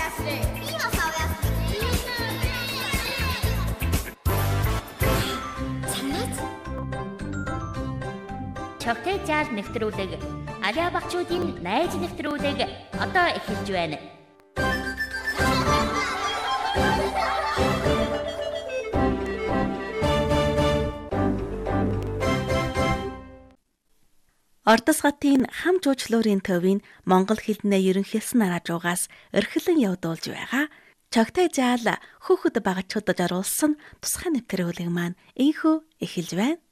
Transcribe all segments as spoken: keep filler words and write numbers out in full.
ясрээ. Би бас авъя. Санаач. Чогтэй жаал нэвтрүүлэг Алиа багчуудын найз нэвтрүүлэг одоо эхэлж байна. Ордос хотын хам жуучлуурын төвийн Монгол хэлнээ ерөнхийлсөн нараажуугаас эрхлэн явуулж байгаа Чогтой жаал хүүхэд багчуудад оруулсан тусгай нэвтрүүлэг маань энхүү эхэлж байна.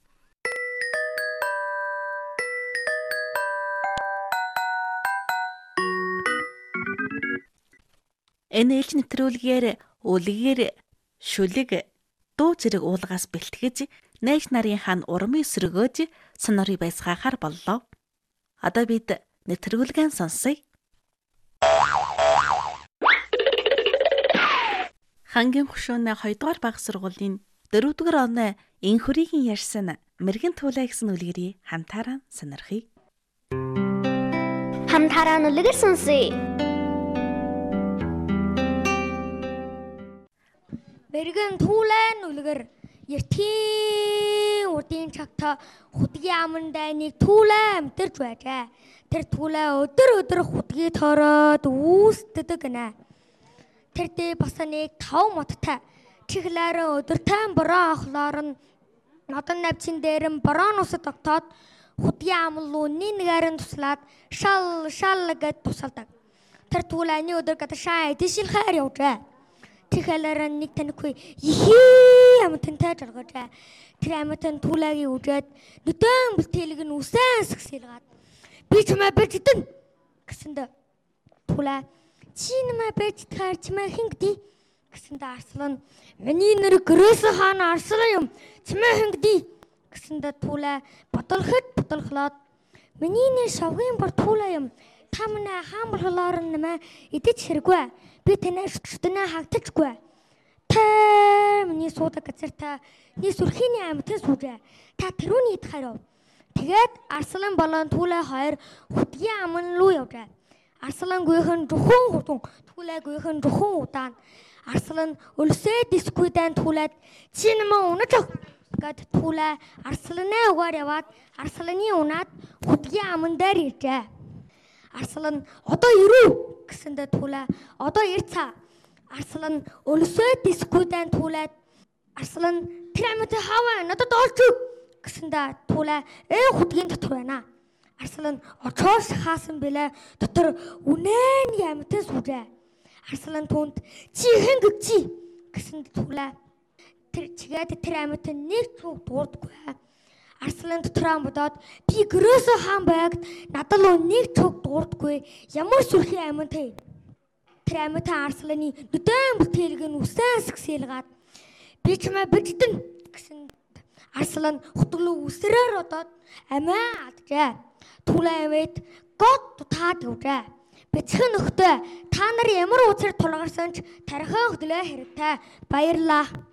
Энэ ээлж нэвтрүүлгээр үлгээр шүлэг дуу зэрэг уулгаас бэлтгэж найз нарын хан урмыг сөргөөж сонорыг байсгаахаар боллоо. Одоо бид нэвтрүүлгэн сонсъё. Хангийн хөшөөний хоёрдугаар баг сургуулийн дөрөвдүгээр оны энхүрийн ярьсан мэрэгэн туулаа гэсэн үлгэрийг хамтаараа сонирхъя. Хамтараа нүлгэр сонсъё. Мэргэн туулаа нүлгэр ертийн урдын чагта хутгийн аман дайныг туулаа амтэрч байжээ. Тэр туулаа өдөр өдөр хутгийг тороод үүсдэг гинэ. Тэр дэ бас нэг тав моттой чихлаараа өдөртөө бороо ахлоор нь нодон навчин дээр нь бороо нусад тогтоод хутгийн амлуу нэгээр нь туслаад шал шал гэд тусалдаг. Тэр туулааны өдөр гадашаа эдэшилхээр явжээ. Тэхэлэр нэг танихгүй ихээ амтантай жаргажээ. Тэр амтан туулаагийн үжээд нүдэн бэлтгэлэг нь үсэн сгсэлгаад би ч мэ бэждэн гэсэндэ туулаа чи нэмэ бэждхаар чимээ хингди гэсэндэ арслан миний нэр гэрээс хаана арслан юм чимээ хингди гэсэндэ туулаа бодолход бодолхлоод миний нэр шавгийн бор туулаа юм та манай хаан болохоор нэмэ идэж хэрэггүй. Би танаас чүтнэ хагдчихгүй. Та миний суудаг газартаа нэг сүрхийний амтан сүүжээ. Та тэрүүний идхаарав. Тэгээд арслан болон туулаа хоёр хутгийн аман руу явжээ. Арслан гүйхэн жухан хутун, туулаа гүйхэн жухан удаан. Арслан өлсөө дискүйдэн туулаад чи нэмээ унаж ав гэд туулаа арсланаа угаар яваад арсланы унаад хутгийн аман дээр иржээ. Арслан одоо ирүү гэсэндэ туулаа одоо ирцаа. Арслан өлсөө дискүйдэн туулаад арслан тэр амьтаа хаваа надад олж өг гэсэндэ туулаа ээ хутгийн дотор байна. Арслан очоос хаасан бэлээ дотор үнэн амьтаа сүүжээ. Арслан түнд чи хэн гэж гэсэндэ туулаа тэр чигээд тэр амьтаа нэг цуг дуурдаггүй. Арслан дотроо бодоод би гэрөөсөө хаан байгд надад л нэг цуг дуурдаггүй ямар сүрхий амьтаа. Тэр амьтаа арсланы нүдэн бүтээлг нь үсэн сгсэлгаад би ч мэ бэждэн гэсэн арслан хутглуу үсрээр одоод амиа аджээ. Туулаа амэд гот таад явжээ. Бэцхэн нөхдөй та нар ямар үзэр тулгарсан ч тархиа хөдлөө хэрэгтэй баярлаа.